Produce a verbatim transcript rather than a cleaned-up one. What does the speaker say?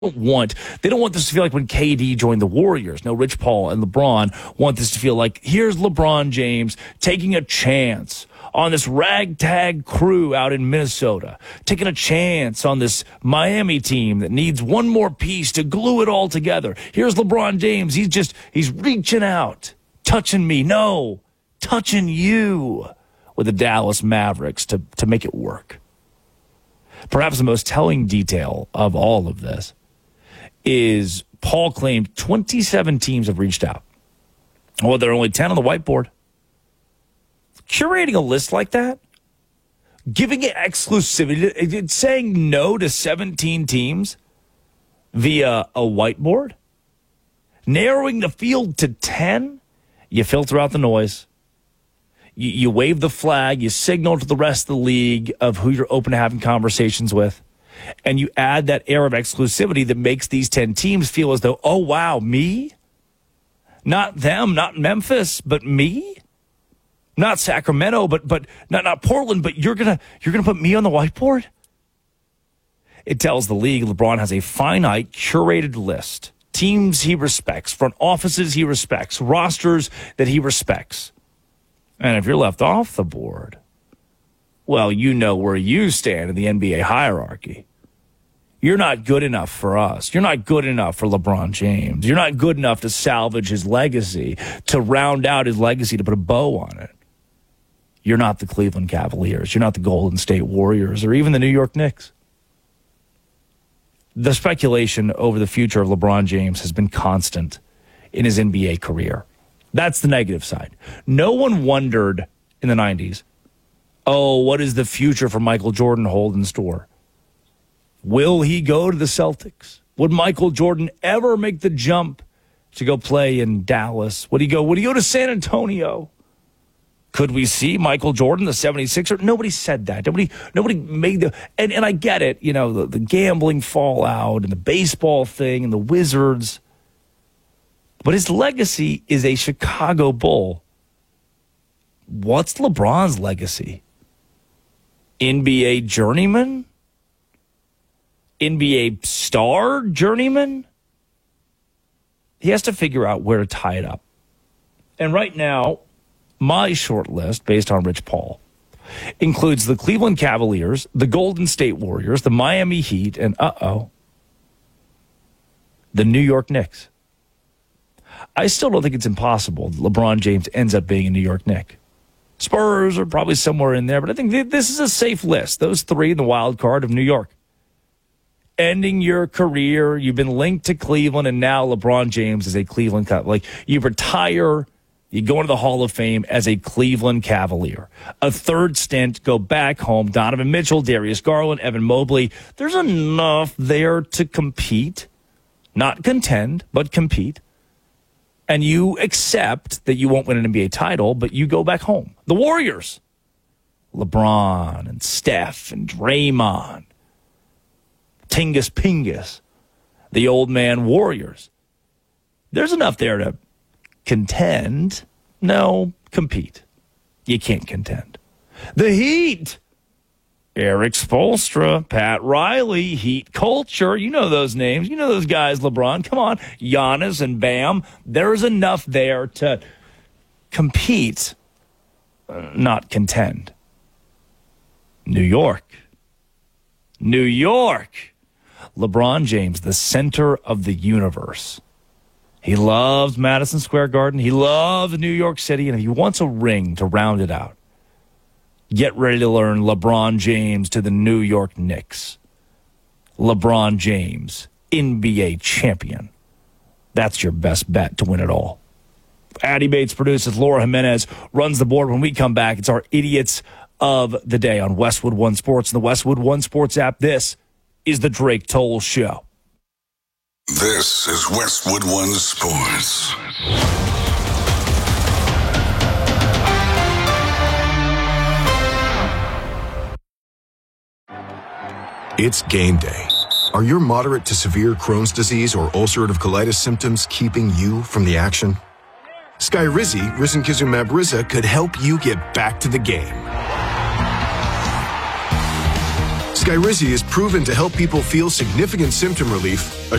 don't want they don't want this to feel like when K D joined the Warriors. No, Rich Paul and LeBron want this to feel like here's LeBron James taking a chance on this ragtag crew out in Minnesota, taking a chance on this Miami team that needs one more piece to glue it all together. Here's LeBron James. He's just he's reaching out, touching me. No, touching you with the Dallas Mavericks to to make it work. Perhaps the most telling detail of all of this is Paul claimed twenty-seven teams have reached out. Well, there are only ten on the whiteboard. Curating a list like that, giving it exclusivity, saying no to seventeen teams via a whiteboard, narrowing the field to ten, you filter out the noise. You, you wave the flag, you signal to the rest of the league of who you're open to having conversations with. And you add that air of exclusivity that makes these ten teams feel as though, oh, wow, me? Not them, not Memphis, but me? Not Sacramento, but but not, not Portland, but you're gonna you're gonna put me on the whiteboard? It tells the league LeBron has a finite, curated list. Teams he respects, front offices he respects, rosters that he respects. And if you're left off the board, well, you know where you stand in the N B A hierarchy. You're not good enough for us. You're not good enough for LeBron James. You're not good enough to salvage his legacy, to round out his legacy, to put a bow on it. You're not the Cleveland Cavaliers. You're not the Golden State Warriors or even the New York Knicks. The speculation over the future of LeBron James has been constant in his N B A career. That's the negative side. No one wondered in the nineties, oh, what does the future for Michael Jordan hold in store? Will he go to the Celtics? Would Michael Jordan ever make the jump to go play in Dallas? Would he go, would he go to San Antonio? Could we see Michael Jordan, the seventy-sixer? Nobody said that. Nobody nobody made the... And, and I get it, you know, the, the gambling fallout and the baseball thing and the Wizards. But his legacy is a Chicago Bull. What's LeBron's legacy? N B A journeyman? N B A star journeyman? He has to figure out where to tie it up. And right now, my short list, based on Rich Paul, includes the Cleveland Cavaliers, the Golden State Warriors, the Miami Heat, and uh-oh, the New York Knicks. I still don't think it's impossible that LeBron James ends up being a New York Knick. Spurs are probably somewhere in there, but I think this is a safe list. Those three in the wild card of New York. Ending your career, you've been linked to Cleveland, and now LeBron James is a Cleveland Cavalier. Like, you retire, you go into the Hall of Fame as a Cleveland Cavalier. A third stint, go back home. Donovan Mitchell, Darius Garland, Evan Mobley. There's enough there to compete. Not contend, but compete. And you accept that you won't win an N B A title, but you go back home. The Warriors. LeBron and Steph and Draymond. Tingus Pingus. The old man Warriors. There's enough there to contend. No, compete. You can't contend. The Heat. Eric Spoelstra, Pat Riley, Heat culture. You know those names. You know those guys, LeBron. Come on. Giannis and Bam. There's enough there to compete, uh, not contend. New York. New York. LeBron James, the center of the universe. He loves Madison Square Garden. He loves New York City. And if he wants a ring to round it out, get ready to learn LeBron James to the New York Knicks. LeBron James, N B A champion. That's your best bet to win it all. Addy Bates produces. Laura Jimenez runs the board. When we come back, it's our Idiots of the Day on Westwood One Sports and the Westwood One Sports app. This is the Drake Toll Show. This is Westwood One Sports. It's game day. Are your moderate to severe Crohn's disease or ulcerative colitis symptoms keeping you from the action? Skyrizi, risankizumab Riza, could help you get back to the game. Skyrizi is proven to help people feel significant symptom relief,